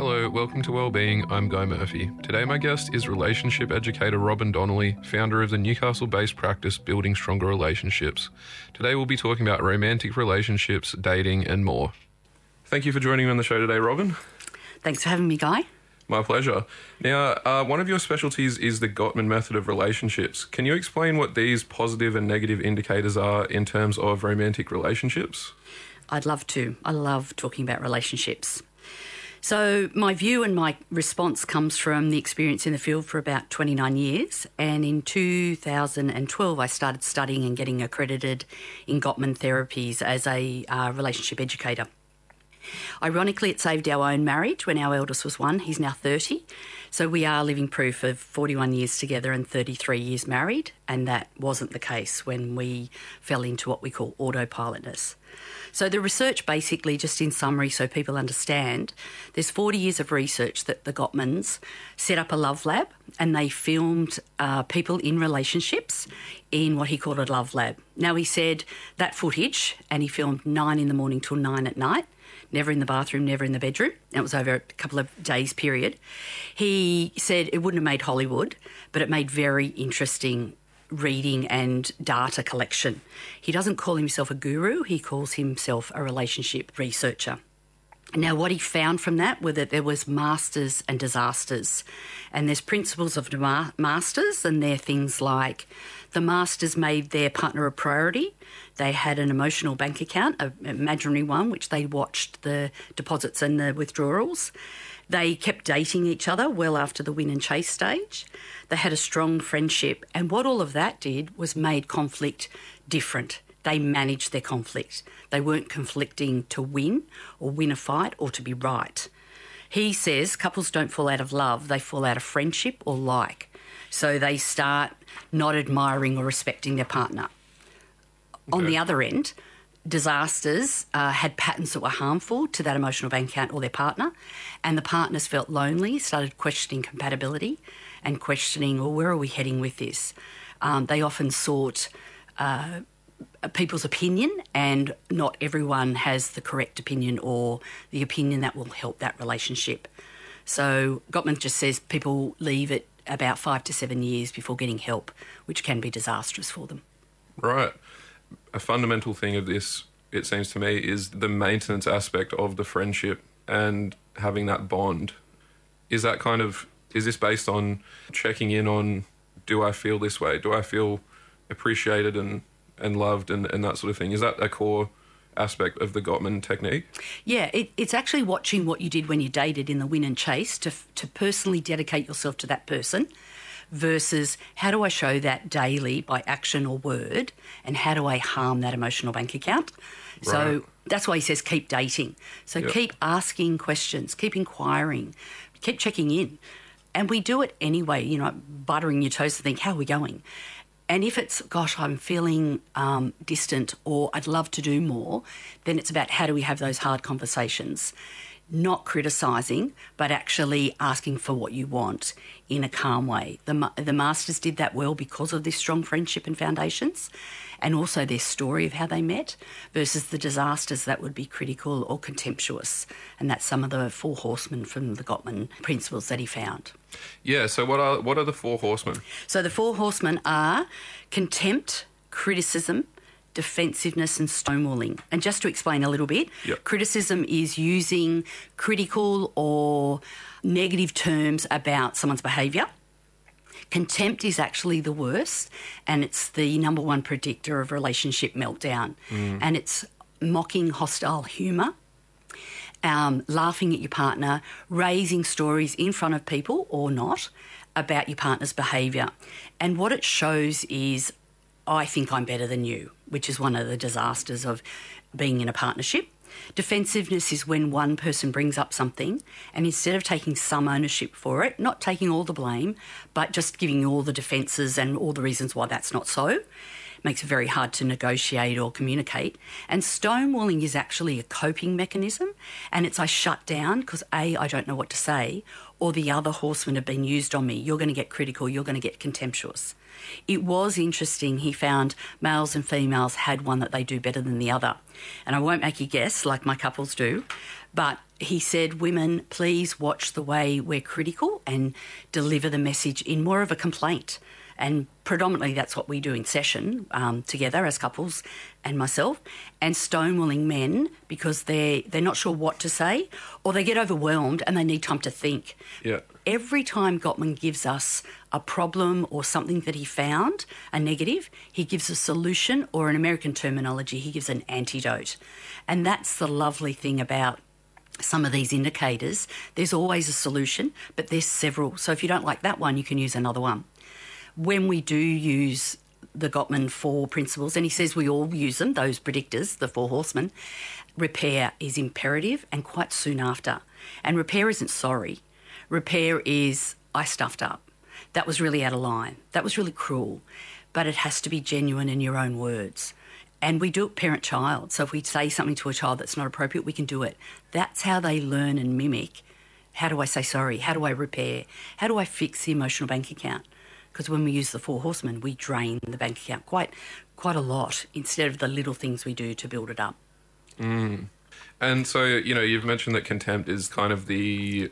Hello, welcome to Wellbeing. I'm Guy Murphy. Today my guest is relationship educator Robin Donnelly, founder of the Newcastle-based practice Building Stronger Relationships. Today we'll be talking about romantic relationships, dating and more. Thank you for joining me on the show today, Robin. Thanks for having me, Guy. My pleasure. Now, one of your specialties is the Gottman method of relationships. Can you explain what these positive and negative indicators are in terms of romantic relationships? I'd love to. I love talking about relationships. So my view and my response comes from the experience in the field for about 29 years. And in 2012, I started studying and getting accredited in Gottman therapies as a relationship educator. Ironically, it saved our own marriage when our eldest was 1. He's now 30. So we are living proof of 41 years together and 33 years married. And that wasn't the case when we fell into what we call autopilotness. So the research basically, just in summary so people understand, there's 40 years of research that the Gottmans set up a love lab and they filmed people in relationships in what he called a love lab. Now, he said that footage, and he filmed 9 in the morning till 9 at night, never in the bathroom, never in the bedroom. It was over a couple of days period. He said it wouldn't have made Hollywood, but it made very interesting reading and data collection. He doesn't call himself a guru, he calls himself a relationship researcher. Now, what he found from that were that there was masters and disasters. And there's principles of masters, and they're things like the masters made their partner a priority. They had an emotional bank account, an imaginary one, which they watched the deposits and the withdrawals. They kept dating each other well after the win and chase stage. They had a strong friendship. And what all of that did was made conflict different. They managed their conflict. They weren't conflicting to win or win a fight or to be right. He says couples don't fall out of love, they fall out of friendship or like. So they start not admiring or respecting their partner. Okay. On the other end, disasters had patterns that were harmful to that emotional bank account or their partner, and the partners felt lonely, started questioning compatibility and questioning, well, where are we heading with this? They often sought people's opinion, and not everyone has the correct opinion or the opinion that will help that relationship. So Gottman just says people leave it about 5 to 7 years before getting help, which can be disastrous for them. Right. A fundamental thing of this, it seems to me, is the maintenance aspect of the friendship and having that bond. Is this based on checking in on, do I feel this way? Do I feel appreciated and loved and that sort of thing? Is that a core aspect of the Gottman technique? Yeah, it's actually watching what you did when you dated in the win and chase to personally dedicate yourself to that person versus how do I show that daily by action or word, and how do I harm that emotional bank account? Right. So that's why he says keep dating. So yep. Keep asking questions, keep inquiring, keep checking in. And we do it anyway, buttering your toes to think, how are we going? And if it's, gosh, I'm feeling distant or I'd love to do more, then it's about how do we have those hard conversations, not criticising, but actually asking for what you want in a calm way. The masters did that well because of this strong friendship and foundations, and also their story of how they met, versus the disasters that would be critical or contemptuous. And that's some of the 4 horsemen from the Gottman principles that he found. Yeah, so what are the 4 horsemen? So the 4 horsemen are contempt, criticism, defensiveness and stonewalling. And just to explain a little bit, yep. Criticism is using critical or negative terms about someone's behaviour. Contempt is actually the worst, and it's the number 1 predictor of relationship meltdown. And it's mocking hostile humour, laughing at your partner, raising stories in front of people or not about your partner's behaviour. And what it shows is, I think I'm better than you, which is one of the disasters of being in a partnership. Defensiveness is when one person brings up something and instead of taking some ownership for it, not taking all the blame, but just giving you all the defences and all the reasons why that's not so, makes it very hard to negotiate or communicate. And stonewalling is actually a coping mechanism, and it's I shut down because A, I don't know what to say, or the other horsemen have been used on me. You're going to get critical, you're going to get contemptuous. It was interesting, he found males and females had one that they do better than the other. And I won't make you guess, like my couples do, But he said, women, please watch the way we're critical and deliver the message in more of a complaint. And predominantly that's what we do in session together as couples and myself, and stonewalling men because they're not sure what to say or they get overwhelmed and they need time to think. Yeah. Every time Gottman gives us a problem or something that he found, a negative, he gives a solution, or in American terminology, he gives an antidote. And that's the lovely thing about some of these indicators. There's always a solution, but there's several. So if you don't like that one, you can use another one. When we do use the Gottman 4 principles, and he says we all use them, those predictors, the 4 horsemen, repair is imperative and quite soon after. And repair isn't sorry. Repair is, I stuffed up. That was really out of line. That was really cruel. But it has to be genuine in your own words. And we do it parent-child. So if we say something to a child that's not appropriate, we can do it. That's how they learn and mimic. How do I say sorry? How do I repair? How do I fix the emotional bank account? Because when we use the 4 horsemen, we drain the bank account quite a lot instead of the little things we do to build it up. Mm. And so, you've mentioned that contempt is kind of the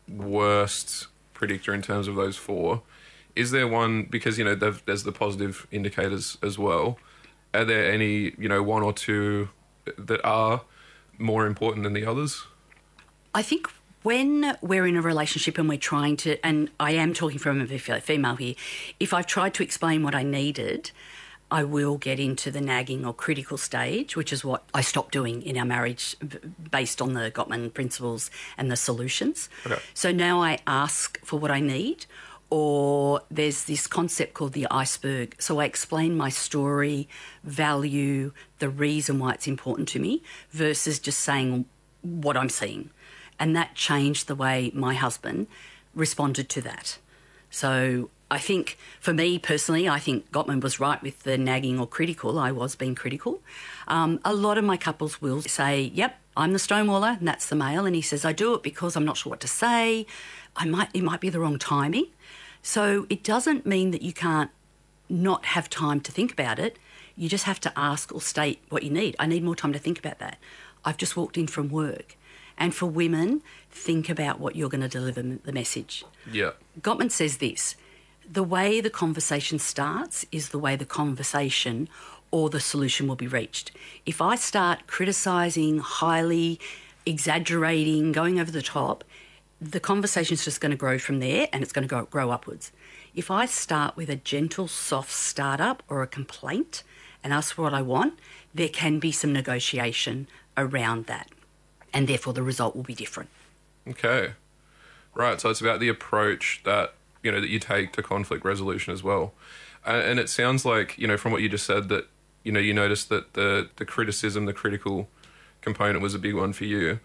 worst predictor in terms of those 4. Is there one, because, there's the positive indicators as well. Are there any, 1 or 2 that are more important than the others? I think when we're in a relationship and we're trying to, and I am talking from a female here, if I've tried to explain what I needed, I will get into the nagging or critical stage, which is what I stopped doing in our marriage based on the Gottman principles and the solutions. Okay. So now I ask for what I need, or there's this concept called the iceberg. So I explain my story, value, the reason why it's important to me, versus just saying what I'm seeing. And that changed the way my husband responded to that. So I think, for me personally, I think Gottman was right with the nagging or critical. I was being critical. A lot of my couples will say, yep, I'm the stonewaller, and that's the male. And he says, I do it because I'm not sure what to say. It might be the wrong timing. So it doesn't mean that you can't not have time to think about it. You just have to ask or state what you need. I need more time to think about that. I've just walked in from work. And for women, think about what you're going to deliver the message. Yeah. Gottman says this: the way the conversation starts is the way the conversation or the solution will be reached. If I start criticising, highly exaggerating, going over the top, the conversation's just going to grow from there and it's going to grow upwards. If I start with a gentle, soft startup or a complaint and ask for what I want, there can be some negotiation around that. And therefore the result will be different. Okay. Right, so it's about the approach that, that you take to conflict resolution as well. And it sounds like, from what you just said, that, you noticed that the criticism, the critical component was a big one for you.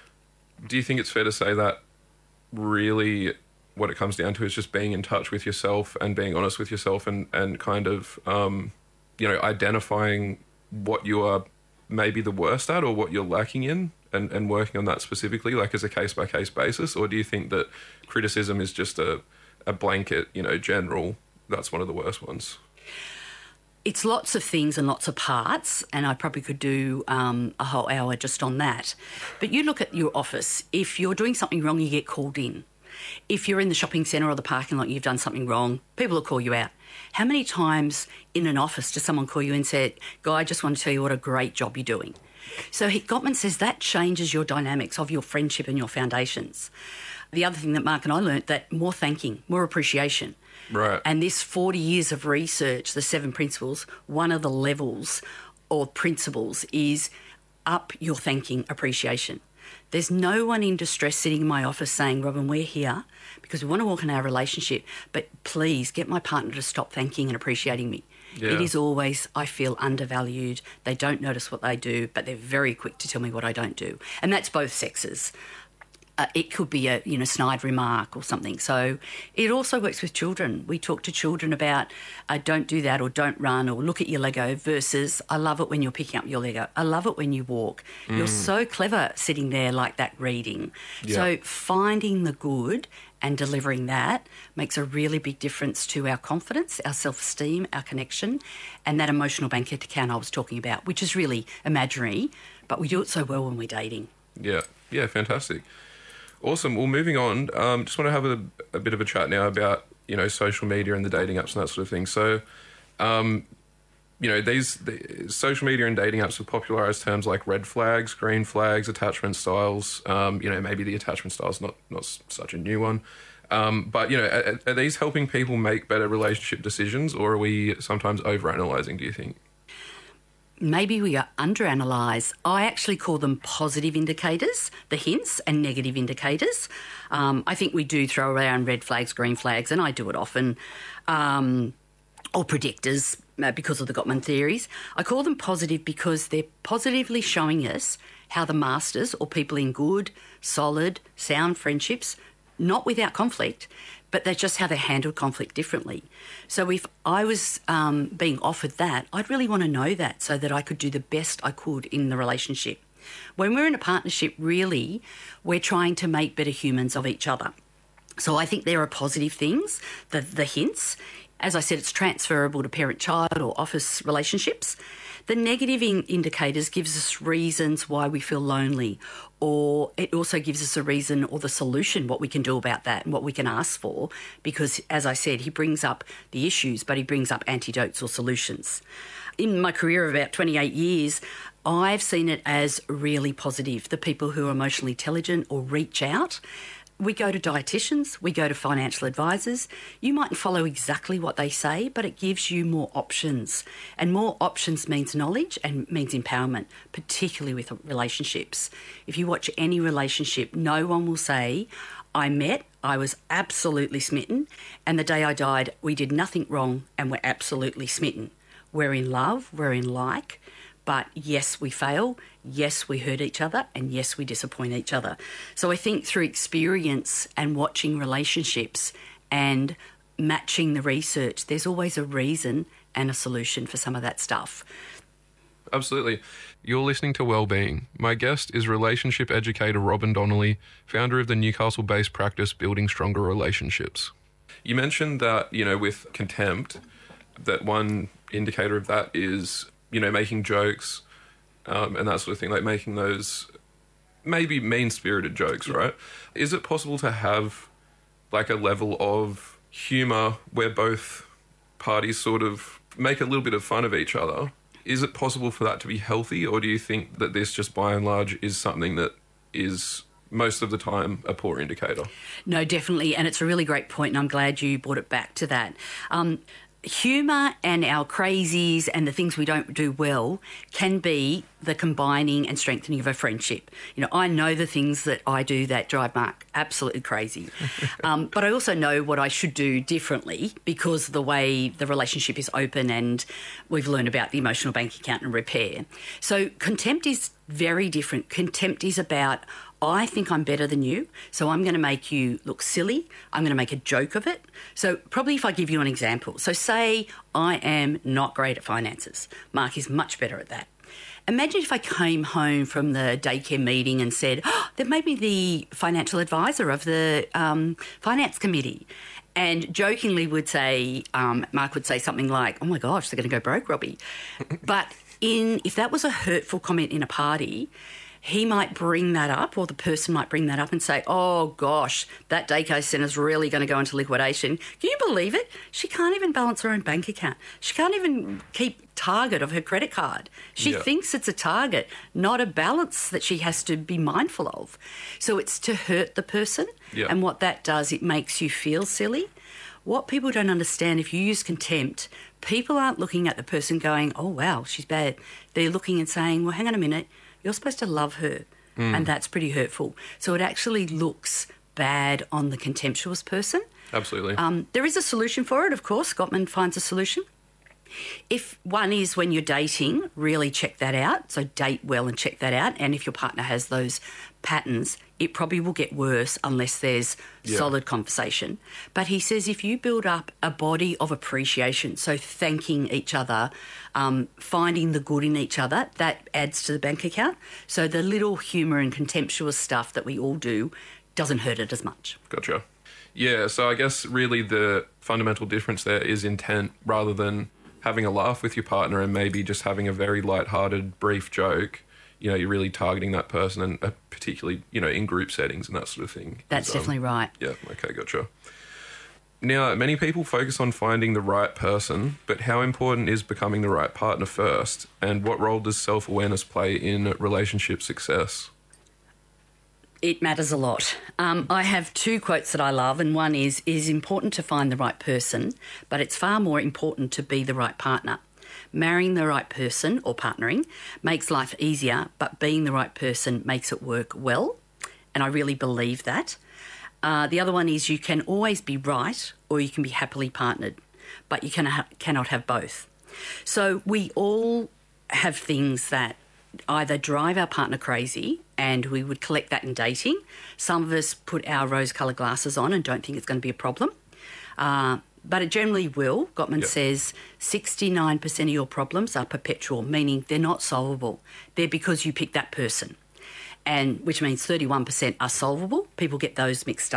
Do you think it's fair to say that really what it comes down to is just being in touch with yourself and being honest with yourself and kind of, identifying what you are maybe the worst at or what you're lacking in and working on that specifically, like as a case-by-case basis? Or do you think that criticism is just a blanket, general, that's one of the worst ones? It's lots of things and lots of parts, and I probably could do a whole hour just on that. But you look at your office. If you're doing something wrong, you get called in. If you're in the shopping centre or the parking lot, you've done something wrong, people will call you out. How many times in an office does someone call you and say, Guy, I just want to tell you what a great job you're doing? So Gottman says that changes your dynamics of your friendship and your foundations. The other thing that Mark and I learnt, that more thanking, more appreciation. Right. And this 40 years of research, the 7 principles, one of the levels or principles is up your thanking appreciation. There's no one in distress sitting in my office saying, Robin, we're here because we want to work on our relationship, but please get my partner to stop thanking and appreciating me. Yeah. It is always, I feel undervalued. They don't notice what they do, but they're very quick to tell me what I don't do. And that's both sexes. It could be a snide remark or something. So it also works with children. We talk to children about don't do that or don't run or look at your Lego versus I love it when you're picking up your Lego. I love it when you walk. You're so clever sitting there like that reading. Yeah. So finding the good and delivering that makes a really big difference to our confidence, our self-esteem, our connection, and that emotional bank account I was talking about, which is really imaginary, but we do it so well when we're dating. Yeah. Yeah, fantastic. Awesome. Well, moving on, just want to have a bit of a chat now about, social media and the dating apps and that sort of thing. So, the social media and dating apps have popularized terms like red flags, green flags, attachment styles. Maybe the attachment style is not such a new one. But, are these helping people make better relationship decisions, or are we sometimes overanalyzing, do you think? Maybe we are underanalyze. I actually call them positive indicators, the hints, and negative indicators. I think we do throw around red flags, green flags, and I do it often, or predictors because of the Gottman theories. I call them positive because they're positively showing us how the masters, or people in good, solid, sound friendships, not without conflict, but that's just how they handle conflict differently. So if I was being offered that, I'd really want to know that so that I could do the best I could in the relationship. When we're in a partnership, really, we're trying to make better humans of each other. So I think there are positive things, the hints. As I said, it's transferable to parent-child or office relationships. The negative indicators gives us reasons why we feel lonely, or it also gives us a reason or the solution, what we can do about that and what we can ask for, because, as I said, he brings up the issues, but he brings up antidotes or solutions. In my career of about 28 years, I've seen it as really positive. The people who are emotionally intelligent or reach out, we go to dietitians, we go to financial advisors. You mightn't follow exactly what they say, but it gives you more options. And more options means knowledge and means empowerment, particularly with relationships. If you watch any relationship, no one will say, I was absolutely smitten, and the day I died, we did nothing wrong and we're absolutely smitten. We're in love, we're in like, but yes, we fail, yes, we hurt each other, and yes, we disappoint each other. So I think through experience and watching relationships and matching the research, there's always a reason and a solution for some of that stuff. Absolutely. You're listening to Wellbeing. My guest is relationship educator Robin Donnelly, founder of the Newcastle-based practice Building Stronger Relationships. You mentioned that, with contempt, that one indicator of that is making jokes and that sort of thing, like making those maybe mean-spirited jokes, right? Is it possible to have like a level of humour where both parties sort of make a little bit of fun of each other? Is it possible for that to be healthy, or do you think that this just by and large is something that is most of the time a poor indicator? No, definitely, and it's a really great point, and I'm glad you brought it back to that. Humour and our crazies and the things we don't do well can be the combining and strengthening of a friendship. I know the things that I do that drive Mark absolutely crazy. But I also know what I should do differently because of the way the relationship is open, and we've learned about the emotional bank account and repair. So contempt is very different. Contempt is about, I think I'm better than you, so I'm going to make you look silly. I'm going to make a joke of it. So probably if I give you an example. So say I am not great at finances. Mark is much better at that. Imagine if I came home from the daycare meeting and said, they've made me the financial advisor of the finance committee. And jokingly would say, Mark would say something like, oh my gosh, they're going to go broke, Robbie. But if that was a hurtful comment in a party, he might bring that up, or the person might bring that up and say, oh gosh, that daycare centre's really going to go into liquidation. Can you believe it? She can't even balance her own bank account. She can't even keep target of her credit card. She thinks it's a target, not a balance that she has to be mindful of. So it's to hurt the person. And what that does, it makes you feel silly. What people don't understand, if you use contempt, people aren't looking at the person going, oh wow, she's bad. They're looking and saying, well, hang on a minute, you're supposed to love her, and that's pretty hurtful. So it actually looks bad on the contemptuous person. Absolutely. There is a solution for it, of course. Gottman finds a solution. If one is when you're dating, really check that out. So date well and check that out. And if your partner has those patterns, it probably will get worse unless there's solid conversation. But he says if you build up a body of appreciation, so thanking each other, finding the good in each other, that adds to the bank account. So the little humour and contemptuous stuff that we all do doesn't hurt it as much. Gotcha. Yeah, so I guess really the fundamental difference there is intent rather than having a laugh with your partner and maybe just having a very light-hearted, brief joke. you're really targeting that person, and particularly, in group settings and that sort of thing. That's definitely right. Yeah, okay, gotcha. Now, many people focus on finding the right person, but how important is becoming the right partner first? And what role does self-awareness play in relationship success? It matters a lot. I have two quotes that I love, and one is, it is important to find the right person, but it's far more important to be the right partner. Marrying the right person or partnering makes life easier, but being the right person makes it work well, and I really believe that. The other one is, you can always be right or you can be happily partnered, but you cannot have both. So we all have things that either drive our partner crazy, and we would collect that in dating. Some of us put our rose-coloured glasses on and don't think it's going to be a problem. But it generally will. Gottman says 69% of your problems are perpetual, meaning they're not solvable. They're because you picked that person, and which means 31% are solvable. People get those mixed up.